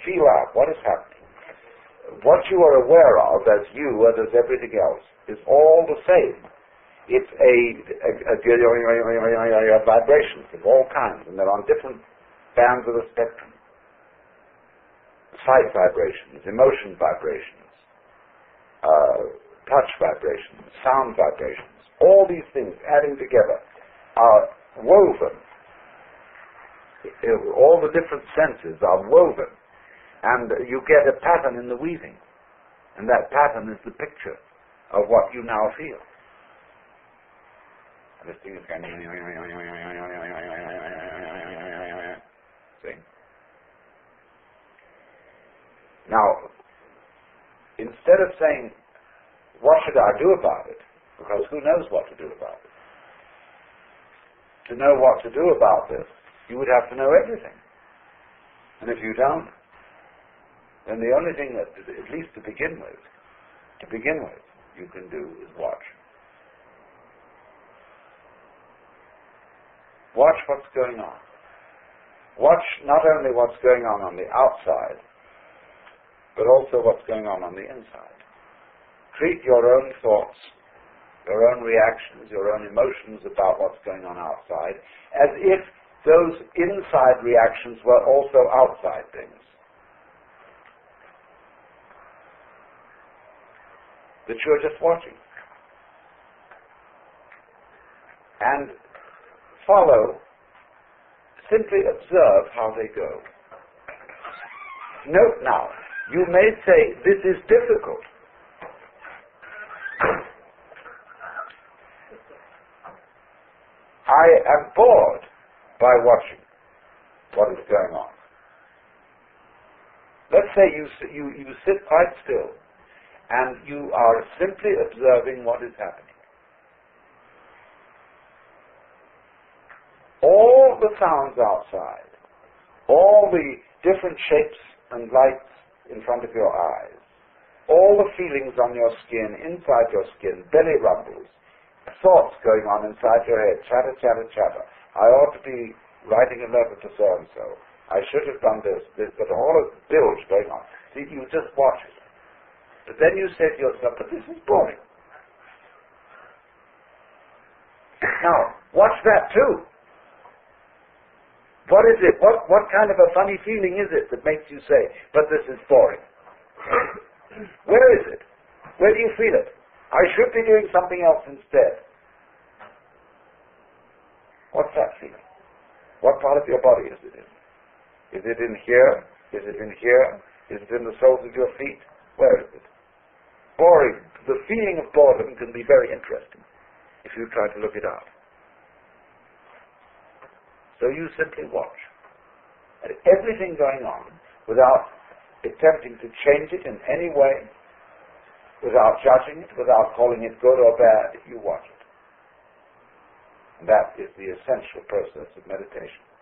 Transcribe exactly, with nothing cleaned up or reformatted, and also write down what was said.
feel out what is happening. What you are aware of as you and as everything else is all the same. It's a, a, a, a vibrations of all kinds, and they're on different bands of the spectrum. Sight vibrations, emotion vibrations, uh, touch vibrations, sound vibrations. All these things adding together are woven. All the different senses are woven, and you get a pattern in the weaving, and that pattern is the picture of what you now feel. And this thing is going. See? Now, instead of saying, "What should I do about it?" because who knows what to do about it? To know what to do about this, you would have to know everything. And if you don't, then the only thing that, at least to begin with, to begin with, you can do is watch. Watch what's going on. Watch not only what's going on on the outside, but also what's going on on the inside. Treat your own thoughts, your own reactions, your own emotions about what's going on outside, as if those inside reactions were also outside things. That you're just watching. And follow, simply observe how they go. Note now, you may say, this is difficult. I am bored by watching what is going on. Let's say you, you, you sit quite still and you are simply observing what is happening. All the sounds outside, all the different shapes and lights in front of your eyes, all the feelings on your skin, inside your skin, belly rumbles, thoughts going on inside your head, chatter, chatter, chatter. I ought to be writing a letter to so-and-so. I should have done this, this, but all of the bilge going on. See, you just watch it. But then you say to yourself, but this is boring. Now, watch that too. What is it? What, what kind of a funny feeling is it that makes you say, but this is boring? Where is it? Where do you feel it? I should be doing something else instead. What's that feeling? What part of your body is it in? Is it in here? Is it in here? Is it in the soles of your feet? Where is it? Boring. The feeling of boredom can be very interesting if you try to look it out. So you simply watch. And everything going on without attempting to change it in any way, without judging it, without calling it good or bad, you watch it. And that is the essential process of meditation.